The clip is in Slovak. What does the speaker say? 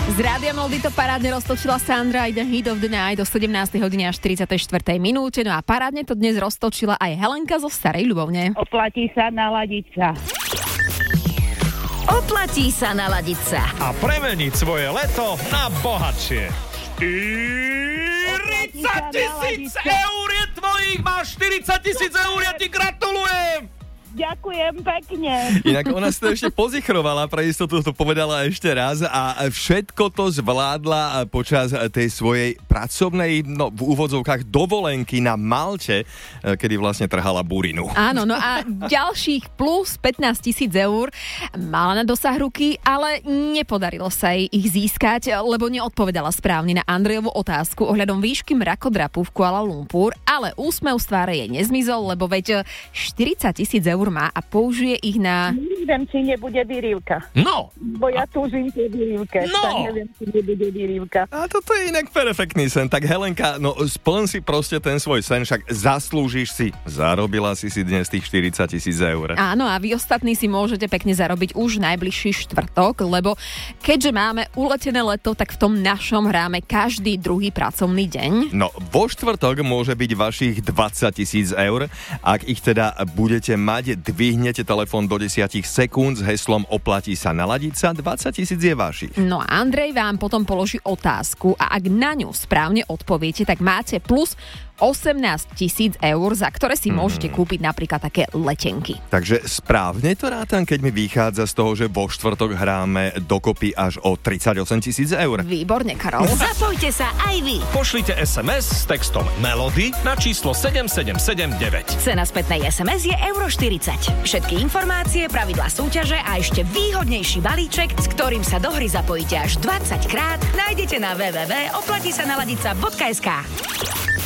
Z Rádia Moldy to parádne roztočila Sandra i The Heat of the Night do 17. hodiny až 44. minúte. No a parádne to dnes roztočila aj Helenka zo Starej Ľubovne. Oplatí sa naladiť sa. Oplatí sa naladiť sa. A premeniť svoje leto na bohatšie. 40 000 eur je tvojich, máš 40 000 eur, ja ti gratulujem! Ďakujem pekne. Inak ona si to ešte pozichrovala, pre istotu to povedala ešte raz a všetko to zvládla počas tej svojej pracovnej, no v úvodzovkách dovolenky na Malte, kedy vlastne trhala burinu. Áno, no a ďalších plus 15 000 eur mala na dosah ruky, ale nepodarilo sa jej ich získať, lebo neodpovedala správne na Andrejovu otázku ohľadom výšky mrakodrapu v Kuala Lumpur, ale úsmev z tváre jej nezmizol, lebo veď 40 000 eur má a použije ich na... Neviem, či nebude birívka. No. Bo ja túžim tie birívke. No. Tak neviem, či nebude birívka. A toto je inak perfektný sen. Tak Helenka, no splň si proste ten svoj sen, však zaslúžiš si. Zarobila si dnes tých 40 000 eur. Áno, a vy ostatní si môžete pekne zarobiť už najbližší štvrtok, lebo keďže máme uletené leto, tak v tom našom hráme každý druhý pracovný deň. No, vo štvrtok môže byť vašich 20 000 eur. Ak ich teda budete mať, dvihnete telefón do 10 sekúnd s heslom oplatí sa naladiť sa, 20 000 je vašich. No a Andrej vám potom položí otázku a ak na ňu správne odpoviete, tak máte plus 18 000 eur, za ktoré si môžete kúpiť napríklad také letenky. Takže správne to rátam, keď mi vychádza z toho, že vo štvrtok hráme dokopy až o 38 000 eur. Výborne, Karol. Zapojte sa aj vy. Pošlite SMS s textom Melody na číslo 7779. Cena spätnej SMS je euro 40. Všetky informácie, pravidlá súťaže a ešte výhodnejší balíček, s ktorým sa do hry zapojíte až 20 krát, nájdete na www.oplatisanaladica.sk.